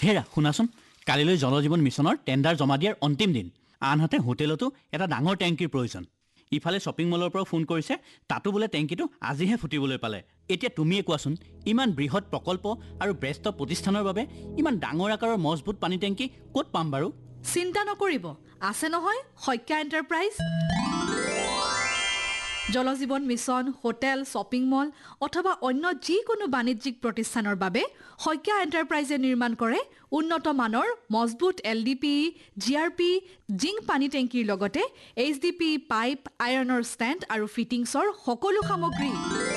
হেৰা শুনাচোন, কালিলৈ জল জীৱন মিছনৰ টেণ্ডাৰ জমা দিয়াৰ অন্তিম দিন। আনহাতে হোটেলতো এটা ডাঙৰ টেংকিৰ প্ৰয়োজন। ইফালে শ্বপিং মলৰ পৰাও ফোন কৰিছে, তাতো বোলে টেংকিটো আজিহে ফুটিবলৈ পালে। এতিয়া তুমিয়ে কোৱাচোন, ইমান বৃহৎ প্ৰকল্প আৰু ব্যস্ত প্ৰতিষ্ঠানৰ বাবে ইমান ডাঙৰ আকাৰৰ মজবুত পানী টেংকি ক'ত পাম বাৰু? চিন্তা নকৰিব, আছে নহয় শইকীয়া এণ্টাৰপ্ৰাইজ। জল জীৱন মিছন, হোটেল, শ্বপিং মল অথবা অন্য যিকোনো বাণিজ্যিক প্ৰতিষ্ঠানৰ বাবে শইকীয়া এণ্টাৰপ্ৰাইজে নিৰ্মাণ কৰে উন্নত মানৰ মজবুত LDP, GRP, জিংক পানী টেংকিৰ লগতে HDP, পাইপ, আইৰণৰ ষ্টেণ্ড আৰু ফিটিংছৰ সকলো সামগ্ৰী।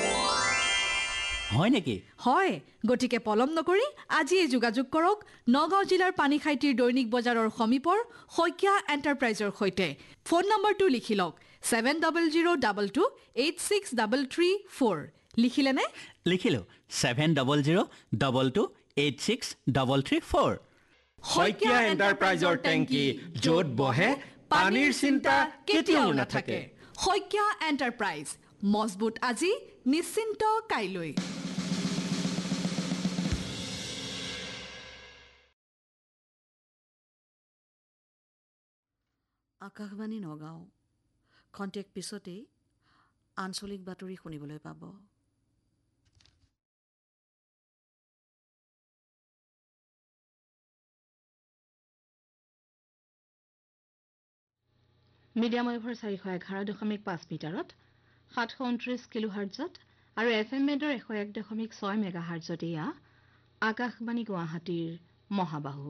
হয় নেকি? হয়, গতিকে পলম নকৰি আজিয়ে যোগাযোগ কৰক নগাঁও জিলাৰ পানীখাইটিৰ দৈনিক বজাৰৰ সমীপৰ শইকীয়া এণ্টাৰপ্ৰাইজৰ সৈতে। ফোন নম্বৰটো লিখি লওক 7002286334। লিখিলেনে? লিখিলোঁ 7002286334। শইকীয়া এণ্টাৰপ্ৰাইজৰ টেংকি, য'ত বহে পানীৰ চিন্তা কেতিয়াও নাথাকে। শইকীয়া এণ্টাৰপ্ৰাইজ, মজবুত আজি, নিশ্চিন্ত কাইলৈ। আকাশবাণী নগাঁও। খন্তেক পিছতেই আঞ্চলিক বাতৰি শুনিবলৈ পাব। মিডিয়াম ৱেভৰ 411.5 মিটাৰত 729 কিলোহাৰ্টজত আৰু FM বেণ্ডৰ 101.6 মেগাহাৰ্টজত এয়া আকাশবাণী গুৱাহাটীৰ মহাবাহু।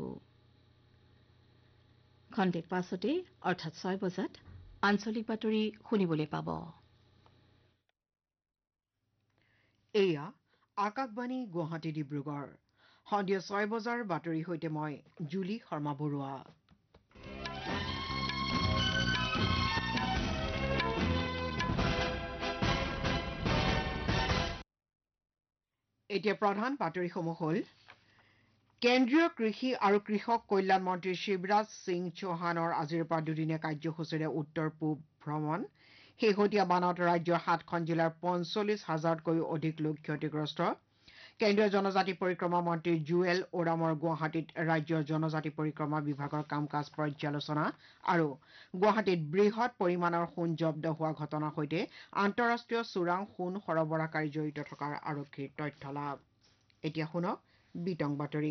খন্তেক পাছতে অৰ্থাৎ 6 বজাত আঞ্চলিক বাতৰি শুনিবলৈ পাব। এয়া আকাশবাণী গুৱাহাটী ডিব্ৰুগড়। সন্ধিয়া 6 বজাৰ বাতৰিৰ সৈতে মই জুলি শৰ্মা বৰুৱা। এতিয়া প্ৰধান বাতৰিসমূহ হ'ল, কেন্দ্ৰীয় কৃষি আৰু কৃষক কল্যাণ মন্ত্ৰী শিৱৰাজ সিং চৌহানৰ আজিৰ পৰা দুদিনীয়া কাৰ্যসূচীৰে উত্তৰ পূব ভ্ৰমণ। শেহতীয়া বানত ৰাজ্যৰ 7খন জিলাৰ 45,000তকৈও অধিক লোক ক্ষতিগ্ৰস্ত। কেন্দ্ৰীয় জনজাতি পৰিক্ৰমা মন্ত্ৰী জুৱেল ওৰামৰ গুৱাহাটীত ৰাজ্যৰ জনজাতি পৰিক্ৰমা বিভাগৰ কাম কাজ পৰ্যালোচনা আৰু গুৱাহাটীত বৃহৎ পৰিমাণৰ সোণ জব্দ হোৱা ঘটনাৰ সৈতে আন্তঃৰাষ্ট্ৰীয় চোৰাং সোণ সৰবৰাহকাৰী জড়িত থকাৰ আৰক্ষীৰ তথ্য লাভ। এতিয়া শুনক বিতং বাতৰি।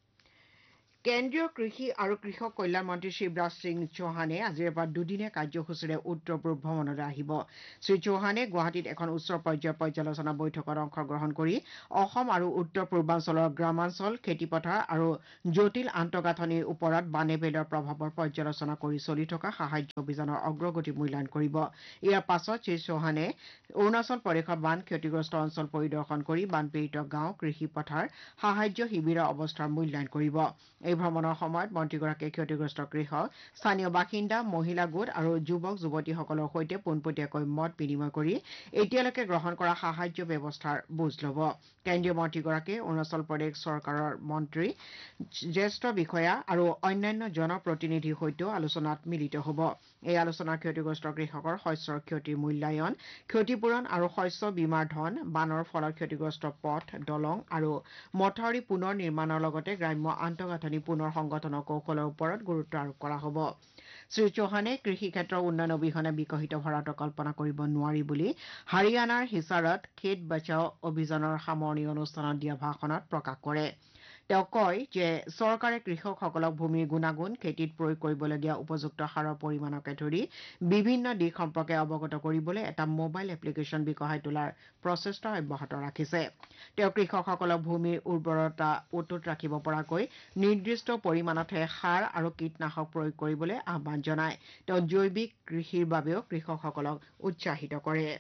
কেন্দ্ৰীয় কৃষি আৰু কৃষক কল্যাণ মন্ত্ৰী শিৱৰাজ সিং চৌহানে আজিৰ পৰা দুদিনীয়া কাৰ্যসূচীৰে উত্তৰ পূব ভ্ৰমণলৈ আহিব। শ্ৰীচৌহানে গুৱাহাটীত এখন উচ্চ পৰ্যায়ৰ পৰ্যালোচনা বৈঠকত অংশগ্ৰহণ কৰি অসম আৰু উত্তৰ পূৰ্বাঞ্চলৰ গ্ৰামাঞ্চল, খেতিপথাৰ আৰু জটিল আন্তঃগাঁথনিৰ ওপৰত বানে ভেদৰ প্ৰভাৱৰ পৰ্যালোচনা কৰি চলি থকা সাহায্য অভিযানৰ অগ্ৰগতি মূল্যায়ন কৰিব। ইয়াৰ পাছত শ্ৰীচৌহানে অৰুণাচল প্ৰদেশৰ বান ক্ষতিগ্ৰস্ত অঞ্চল পৰিদৰ্শন কৰি বানপীড়িত গাঁও, কৃষি পথাৰ, সাহায্য শিবিৰৰ অৱস্থাৰ মূল্যায়ন কৰিব। এই ভ্ৰমণৰ সময়ত মন্ত্ৰীগৰাকীয়ে ক্ষতিগ্ৰস্ত কৃষক, স্থানীয় বাসিন্দা, মহিলা গোট আৰু যুৱক যুৱতীসকলৰ সৈতে পোনপটীয়াকৈ মত বিনিময় কৰি এতিয়ালৈকে গ্ৰহণ কৰা সাহায্য ব্যৱস্থাৰ বুজ ল'ব। কেন্দ্ৰীয় মন্ত্ৰীগৰাকীয়ে অৰুণাচল প্ৰদেশ চৰকাৰৰ মন্ত্ৰী, জ্যেষ্ঠ বিষয়া আৰু অন্যান্য জনপ্ৰতিনিধিৰ সৈতেও আলোচনাত মিলিত হ'ব। এই আলোচনাত ক্ষতিগ্ৰস্ত কৃষকৰ শস্যৰ ক্ষতিৰ মূল্যায়ন, ক্ষতিপূৰণ আৰু শস্য বীমাৰ ধন, বানৰ ফলত ক্ষতিগ্ৰস্ত পথ, দলং আৰু মথাউৰি পুনৰ নিৰ্মাণৰ লগতে গ্ৰাম্য আন্তঃগাঁথনি পুনৰ সংগঠনৰ কৌশলৰ ওপৰত গুৰুত্ব আৰোপ কৰা হ'ব। শ্ৰীচৌহানে কৃষি ক্ষেত্ৰৰ উন্নয়ন অবিহনে বিকশিত ভাৰতৰ কল্পনা কৰিব নোৱাৰি বুলি হাৰিয়ানাৰ হিছাৰত খেত বচাও অভিযানৰ সামৰণি অনুষ্ঠানত দিয়া ভাষণত প্ৰকাশ কৰে। তেওঁ কয় যে চৰকাৰে কৃষকসকলক ভূমিৰ গুণাগুণ, খেতিত প্ৰয়োগ কৰিবলগীয়া উপযুক্ত সাৰৰ পৰিমাণকে ধৰি বিভিন্ন দিশ সম্পৰ্কে অৱগত কৰিবলৈ এটা মোবাইল এপ্লিকেশ্যন বিকশাই তোলাৰ প্ৰচেষ্টা অব্যাহত ৰাখিছে। তেওঁ কৃষকসকলক ভূমিৰ উৰ্বৰতা অটুট ৰাখিব পৰাকৈ নিৰ্দিষ্ট পৰিমাণতহে সাৰ আৰু কীটনাশক প্ৰয়োগ কৰিবলৈ আহ্বান জনায়। তেওঁ জৈৱিক কৃষিৰ বাবেও কৃষকসকলক উৎসাহিত কৰে।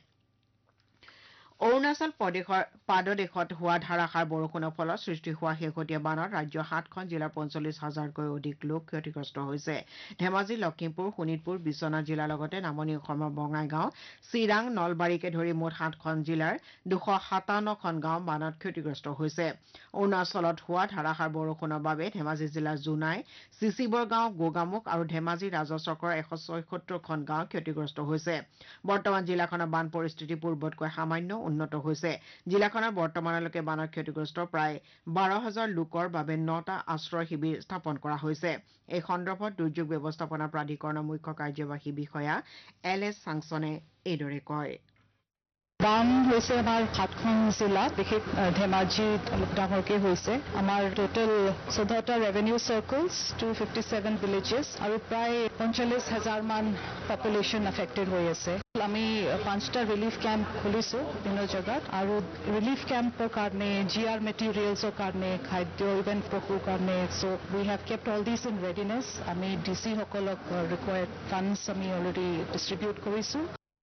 অৰুণাচল প্ৰদেশৰ পাদদেশত হোৱা ধাৰাসাৰ বৰষুণৰ ফলত সৃষ্টি হোৱা শেহতীয়া বানত ৰাজ্যৰ 7খন জিলাৰ 45,000তকৈও অধিক লোক ক্ষতিগ্ৰস্ত হৈছে। ধেমাজি, লখিমপুৰ, শোণিতপুৰ, বিশ্বনাথ জিলাৰ লগতে নামনি অসমৰ বঙাইগাঁও, চিৰাং, নলবাৰীকে ধৰি মুঠ 7খন জিলাৰ 257খন গাঁও বানত ক্ষতিগ্ৰস্ত হৈছে। অৰুণাচলত হোৱা ধাৰাসাৰ বৰষুণৰ বাবে ধেমাজি জিলাৰ জোনাই, চিচিবৰ গাঁও, গোগামুখ আৰু ধেমাজি ৰাজহ চক্ৰৰ 176খন গাঁও ক্ষতিগ্ৰস্ত হৈছে। বৰ্তমান জিলাখনৰ বান পৰিস্থিতি পূৰ্বতকৈ সামান্য উন্নত হৈছে জিলাখনৰ বৰ্তমানলৈকে বানৰ ক্ষতিগ্ৰস্ত প্ৰায় 12,000 লোকৰ বাবে 9টা আশ্ৰয় শিবিৰ স্থাপন কৰা হৈছে এই সন্দৰ্ভত দুৰ্যোগ ব্যৱস্থাপনা প্ৰাধিকৰণৰ মুখ্য কাৰ্যবাহী বিষয়া LS চাংছনে এইদৰে কয় বান হৈছে আমাৰ 7খন জিলাত বিশেষ ধেমাজিত অলপ ডাঙৰকে হৈছে আমাৰ টোটেল 14টা ৰেভিনিউ চাৰ্কলছ 257 ভিলেজেছ আৰু প্ৰায় 45,000 মান পপুলেশ্যন এফেক্টেড হৈ আছে আমি 5টা ৰিলিফ কেম্প খুলিছো বিভিন্ন জেগাত আৰু ৰিলিফ কেম্পৰ কাৰণে GR মেটেৰিয়েলছৰ কাৰণে খাদ্য ইভেন পশুৰ কাৰণে চ' উই have kept all this in readiness আমি DC সকলক ৰিকোয়াৰ্ড ফাণ্ডছ আমি অলৰেডি ডিষ্ট্ৰিবিউট কৰিছো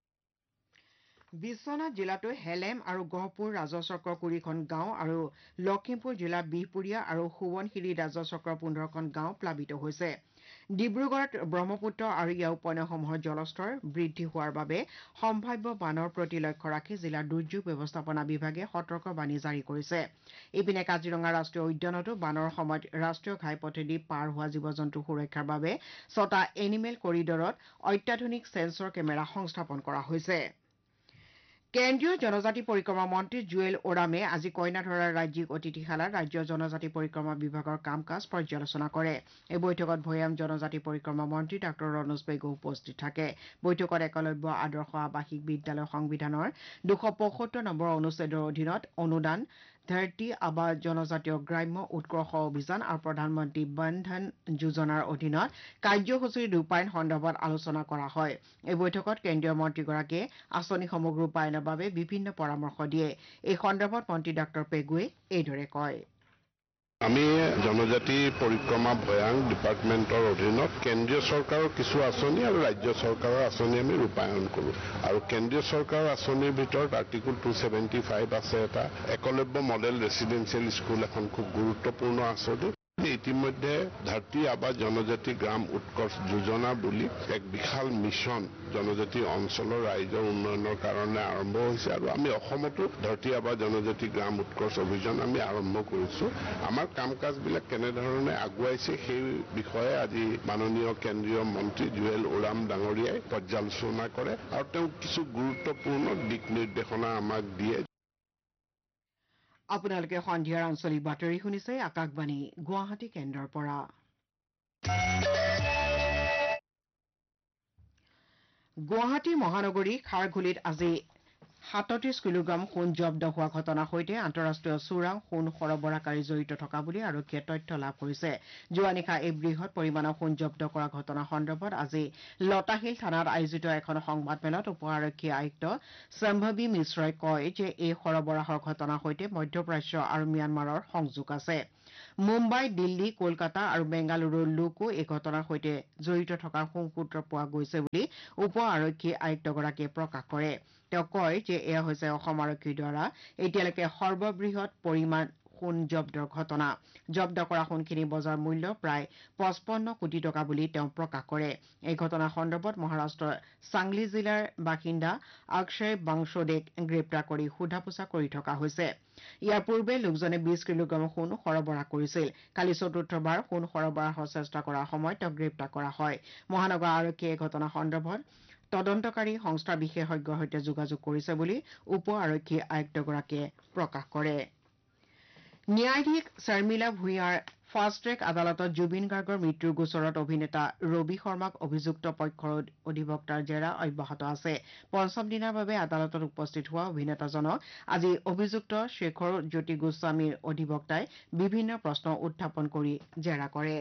বিশ্বনাথ জিলাতো হেলেম আৰু গহপুৰ ৰাজচক্ৰৰ 20খন গাঁও আৰু লখিমপুৰ জিলাৰ বিহপুৰীয়া আৰু সুৱনশিৰি ৰাজচক্ৰৰ 15খন গাঁও প্লাবিত হৈছে ডিব্ৰুগড়ত ব্ৰহ্মপুত্ৰ আৰু ইয়াৰ উপনৈসমূহৰ জলস্তৰ বৃদ্ধি হোৱাৰ বাবে সম্ভাৱ্য বানৰ প্ৰতি লক্ষ্য ৰাখি জিলাৰ দুৰ্যোগ ব্যৱস্থাপনা বিভাগে সতৰ্কবাণী জাৰি কৰিছে ইপিনে কাজিৰঙা ৰাষ্ট্ৰীয় উদ্যানতো বানৰ সময়ত ৰাষ্ট্ৰীয় ঘাইপথেদি পাৰ হোৱা জীৱ-জন্তু সুৰক্ষাৰ বাবে 6টা এনিমেল কৰিডৰত অত্যাধুনিক সেন্সৰ কেমেৰা সংস্থাপন কৰা হৈছে কেন্দ্ৰীয় জনজাতি পৰিক্ৰমা মন্ত্ৰী জুৱেল ওৰামে আজি কইনাধৰাৰ ৰাজ্যিক অতিথিশালাত ৰাজ্য জনজাতি পৰিক্ৰমা বিভাগৰ কাম কাজ পৰ্যালোচনা কৰে এই বৈঠকত ভৈয়াম জনজাতি পৰিক্ৰমা মন্ত্ৰী ডাঃ ৰণোজ পেগু উপস্থিত থাকে বৈঠকত একলব্য আদৰ্শ আৱাসিক বিদ্যালয় সংবিধানৰ 275 নম্বৰ অনুচ্ছেদৰ অধীনত অনুদান ধৰতী আবা জনজাতীয় গ্ৰাম্য উৎকৰ্ষ অভিযান আৰু প্ৰধানমন্ত্ৰী বন্ধন যোজনাৰ অধীনত কাৰ্যসূচীৰ ৰূপায়ণ সন্দৰ্ভত আলোচনা কৰা হয় এই বৈঠকত কেন্দ্ৰীয় মন্ত্ৰীগৰাকীয়ে আঁচনিসমূহ ৰূপায়ণৰ বাবে বিভিন্ন পৰামৰ্শ দিয়ে এই সন্দৰ্ভত মন্ত্ৰী ডাঃ পেগুৱে এইদৰে কয় আমি জনজাতি পৰিক্ৰমা ভয়াং ডিপাৰ্টমেণ্টৰ অধীনত কেন্দ্ৰীয় চৰকাৰৰ কিছু আঁচনি আৰু ৰাজ্য চৰকাৰৰ আঁচনি আমি ৰূপায়ণ কৰোঁ আৰু কেন্দ্ৰীয় চৰকাৰৰ আঁচনিৰ ভিতৰত আৰ্টিকল 275 আছে এটা একলব্য মডেল ৰেচিডেন্সিয়েল স্কুল এখন খুব গুৰুত্বপূৰ্ণ আঁচনি ইতিমধ্যে ধৰতী আবা জনজাতি গ্ৰাম উৎকৰ্ষ যোজনা বুলি এক বিশাল মিছন জনজাতি অঞ্চলৰ ৰাইজৰ উন্নয়নৰ কাৰণে আৰম্ভ হৈছে আৰু আমি অসমতো ধৰতী আবা জনজাতি গ্ৰাম উৎকৰ্ষ অভিযান আমি আৰম্ভ কৰিছো আমাৰ কাম কাজবিলাক কেনেধৰণে আগুৱাইছে সেই বিষয়ে আজি মাননীয় কেন্দ্ৰীয় মন্ত্ৰী জুৱেল ওৰাম ডাঙৰীয়াই পৰ্যালোচনা কৰে আৰু তেওঁ কিছু গুৰুত্বপূৰ্ণ দিক নিৰ্দেশনা আমাক দিয়ে আপোনালোকে সন্ধিয়াৰ আঞ্চলিক বাতৰি শুনিছে আকাশবাণী গুৱাহাটী কেন্দ্ৰৰ পৰা গুৱাহাটী মহানগৰী খাৰঘুলিত আজি 37 কিলোগ্ৰাম সোণ জব্দ হোৱা ঘটনাৰ সৈতে আন্তঃৰাষ্ট্ৰীয় চোৰাং সোণ সৰবৰাহকাৰী জড়িত থকা বুলি আৰক্ষীয়ে তথ্য লাভ কৰিছে যোৱা নিশা এই বৃহৎ পৰিমাণৰ সোণ জব্দ কৰা ঘটনা সন্দৰ্ভত আজি লতাশিল থানাত আয়োজিত এখন সংবাদমেলত উপ আৰক্ষী আয়ুক্ত সম্ভৱী মিশ্ৰই কয় যে এই সৰবৰাহৰ ঘটনাৰ সৈতে মধ্যপ্ৰাচ্য আৰু ম্যানমাৰৰ সংযোগ আছে মুম্বাই দিল্লী কলকাতা আৰু বেংগালুৰুৰ লোকো এই ঘটনাৰ সৈতে জড়িত থকাৰ সংসূত্ৰ পোৱা গৈছে বুলি উপ আৰক্ষী আয়ুক্তগৰাকীয়ে প্ৰকাশ কৰে তেওঁ কয় যে এয়া হৈছে অসম আৰক্ষীৰ দ্বাৰা এতিয়ালৈকে সৰ্ববৃহৎ পৰিমাণ সোণ জব্দৰ ঘটনা জব্দ কৰা সোণখিনিৰ বজাৰ মূল্য প্ৰায় 55 কোটি টকা বুলি তেওঁ প্ৰকাশ কৰে এই ঘটনাৰ সন্দৰ্ভত মহাৰাষ্ট্ৰৰ চাংলি জিলাৰ বাসিন্দা অক্ষয় বাংশোডেক গ্ৰেপ্তাৰ কৰি সোধা পোছা কৰি থকা হৈছে ইয়াৰ পূৰ্বে লোকজনে 20 কিলোগ্ৰাম সোণ সৰবৰাহ কৰিছিল কালি চতুৰ্থবাৰ সোণ সৰবৰাহৰ চেষ্টা কৰাৰ সময়ত তেওঁক গ্ৰেপ্তাৰ কৰা হয় মহানগৰ আৰক্ষীয়ে এই ঘটনা সন্দৰ্ভত তদন্তকাৰী সংস্থাৰ বিশেষজ্ঞৰ সৈতে যোগাযোগ কৰিছে বুলি উপ আৰক্ষী আয়ুক্তগৰাকীয়ে প্ৰকাশ কৰে ন্যায়াধীশ শৰ্মিলা ভূঞাৰ ফাষ্ট ট্ৰেক আদালতত জুবিন গাৰ্গৰ মৃত্যুৰ গোচৰত অভিনেতা ৰবি শৰ্মাক অভিযুক্ত পক্ষৰ অধিবক্তাৰ জেৰা অব্যাহত আছে পঞ্চম দিনৰ বাবে আদালতত উপস্থিত হোৱা অভিনেতাজনক আজি অভিযুক্ত শেখৰ জ্যোতি গোস্বামীৰ অধিবক্তাই বিভিন্ন প্ৰশ্ন উত্থাপন কৰি জেৰা কৰে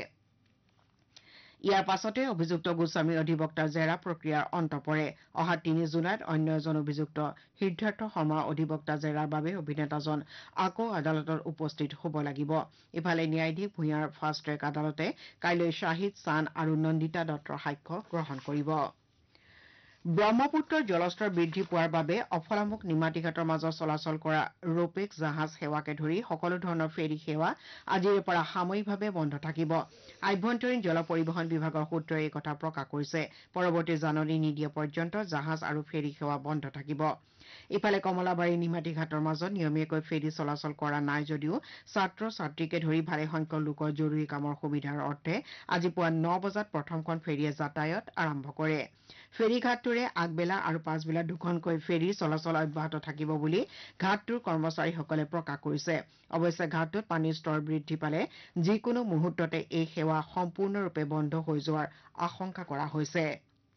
ইয়াৰ পাছতে অভিযুক্ত গোস্বামীৰ অধিবক্তাৰ জেৰা প্ৰক্ৰিয়াৰ অন্ত পৰে অহা 3 জুলাইত অন্য এজন অভিযুক্ত সিদ্ধাৰ্থ শৰ্মাৰ অধিবক্তা জেৰাৰ বাবে অভিনেতাজন আকৌ আদালতত উপস্থিত হ'ব লাগিব ইফালে ন্যায়াধীশ ভূঞাৰ ফাষ্ট ট্ৰেক আদালতে কাইলৈ শ্বাহিদ চান আৰু নন্দিতা দত্তৰ সাক্ষ্য গ্ৰহণ কৰিব ব্ৰহ্মপুত্ৰৰ জলস্তৰ বৃদ্ধি পোৱাৰ বাবে অফলামুখ নিমাতীঘাটৰ মাজত চলাচল কৰা ৰোপেক্স জাহাজ সেৱাকে ধৰি সকলো ধৰণৰ ফেৰী সেৱা আজিৰে পৰা সাময়িকভাৱে বন্ধ থাকিব আভ্যন্তৰীণ জল পৰিবহণ বিভাগৰ সূত্ৰই এই কথা প্ৰকাশ কৰিছে পৰৱৰ্তী জাননী নিদিয়া পৰ্যন্ত জাহাজ আৰু ফেৰী সেৱা বন্ধ থাকিব ইফালে কমলাবাৰী নিমাতী ঘাটৰ মাজত নিয়মীয়াকৈ ফেৰী চলাচল কৰা নাই যদিও ছাত্ৰ ছাত্ৰীকে ধৰি ভালেসংখ্যক লোকৰ জৰুৰী কামৰ সুবিধাৰ অৰ্থে আজি পুৱা 9 বজাত প্ৰথমখন ফেৰীয়ে যাতায়াত আৰম্ভ কৰে ফেৰীঘাটটোৰে আগবেলা আৰু পাছবেলা দুখনকৈ ফেৰী চলাচল অব্যাহত থাকিব বুলি ঘাটটোৰ কৰ্মচাৰীসকলে প্ৰকাশ কৰিছে অৱশ্যে ঘাটটোত পানীৰ স্তৰ বৃদ্ধি পালে যিকোনো মুহূৰ্ততে এই সেৱা সম্পূৰ্ণৰূপে বন্ধ হৈ যোৱাৰ আশংকা কৰা হৈছে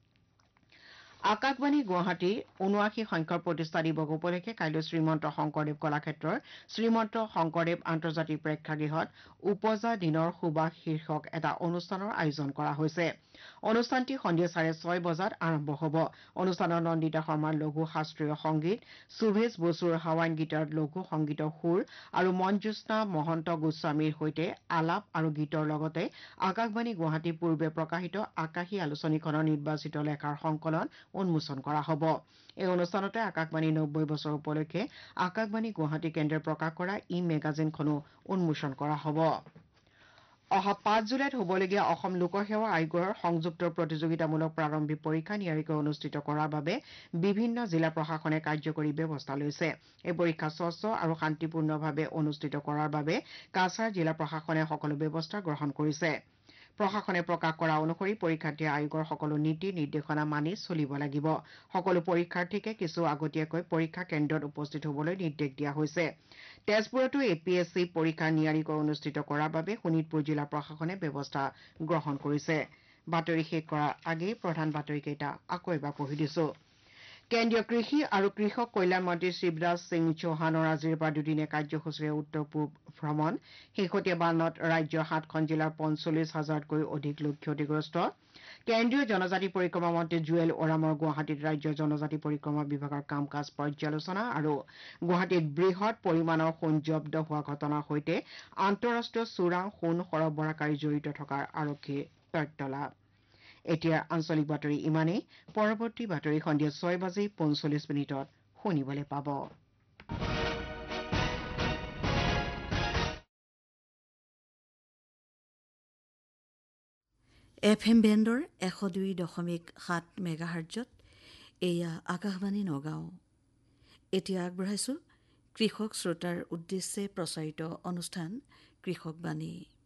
আকাশবাণী গুৱাহাটীৰ ৭৯ সংখ্যক প্ৰতিষ্ঠা দিৱস উপলক্ষে কাইলৈ শ্ৰীমন্ত শংকৰদেৱ কলাক্ষেত্ৰৰ শ্ৰীমন্ত শংকৰদেৱ আন্তৰ্জাতিক প্ৰেক্ষাগৃহত উপজা দিনৰ সুবাস শীৰ্ষক এটা অনুষ্ঠানৰ আয়োজন কৰা হৈছে অনুষ্ঠানটি সন্ধিয়া 6:30 বজাত আৰম্ভ হ'ব অনুষ্ঠানত নন্দিতা শৰ্মাৰ লঘু শাস্ত্ৰীয় সংগীত সুভেশ বসুৰ হাৱাইন গীটাৰত লঘু সংগীতৰ সুৰ আৰু মঞ্জুস্না মহন্ত গোস্বামীৰ সৈতে আলাপ আৰু গীতৰ লগতে আকাশবাণী গুৱাহাটী পূৰ্বে প্ৰকাশিত আকাশী আলোচনীখনৰ নিৰ্বাচিত লেখাৰ সংকলন উন্মোচন কৰা হ'ব এই অনুষ্ঠানতে আকাশবাণী 90 বছৰ উপলক্ষে আকাশবাণী গুৱাহাটী কেন্দ্ৰই প্ৰকাশ কৰা ই মেগাজিনখনো উন্মোচন কৰা হ'ব অহা 5 জুলাইত হ'বলগীয়া অসম লোকসেৱা আয়োগৰ সংযুক্ত প্ৰতিযোগিতামূলক প্ৰাৰম্ভিক পৰীক্ষা নিয়াৰিকৈ অনুষ্ঠিত কৰাৰ বাবে বিভিন্ন জিলা প্ৰশাসনে কাৰ্যকৰী ব্যৱস্থা লৈছে এই পৰীক্ষা স্বচ্ছ আৰু শান্তিপূৰ্ণভাৱে অনুষ্ঠিত কৰাৰ বাবে কাছাৰ জিলা প্ৰশাসনে সকলো ব্যৱস্থা গ্ৰহণ কৰিছে প্ৰশাসনে প্ৰকাশ কৰা অনুসৰি পৰীক্ষাৰ্থীয়ে আয়োগৰ সকলো নীতি নিৰ্দেশনা মানি চলিব লাগিব সকলো পৰীক্ষাৰ্থীকে কিছু আগতীয়াকৈ পৰীক্ষা কেন্দ্ৰত উপস্থিত হ'বলৈ নিৰ্দেশ দিয়া হৈছে তেজপুৰতো এপিএছচি পৰীক্ষা নিয়াৰিকৈ অনুষ্ঠিত কৰাৰ বাবে শোণিতপুৰ জিলা প্ৰশাসনে ব্যৱস্থা গ্ৰহণ কৰিছে বাতৰি শেষ কৰাৰ আগেয়ে প্ৰধান বাতৰিকেইটা আকৌ এবাৰ পঢ়ি দিছো কেন্দ্ৰীয় কৃষি আৰু কৃষক কল্যাণ মন্ত্ৰী শিৱৰাজ সিং চৌহানৰ আজিৰ পৰা দুদিনীয়া কাৰ্যসূচীৰে উত্তৰ পূব ভ্ৰমণ শেহতীয়া বানত ৰাজ্যৰ 7খন জিলাৰ ৪৫,০০০তকৈ অধিক লোক ক্ষতিগ্ৰস্ত কেন্দ্ৰীয় জনজাতি পৰিক্ৰমা মন্ত্ৰী জুৱেল ওৰামৰ গুৱাহাটীত ৰাজ্যৰ জনজাতি পৰিক্ৰমা বিভাগৰ কাম কাজ পৰ্যালোচনা আৰু গুৱাহাটীত বৃহৎ পৰিমাণৰ সোণ জব্দ হোৱা ঘটনাৰ সৈতে আন্তঃৰাষ্ট্ৰীয় চোৰাং সোণ সৰবৰাহকাৰী জড়িত থকাৰ আৰক্ষীৰ তথ্য লাভ এতিয়া আঞ্চলিক বাতৰি ইমানেই পৰৱৰ্তী বাতৰি সন্ধিয়া 6:45 শুনিবলৈ পাব FM বেণ্ডৰ 102.7 মেগাহাৰ্জত এয়া আকাশবাণী নগাঁও এতিয়া আগবঢ়াইছো কৃষক শ্ৰোতাৰ উদ্দেশ্যে প্ৰচাৰিত অনুষ্ঠান কৃষক বাণী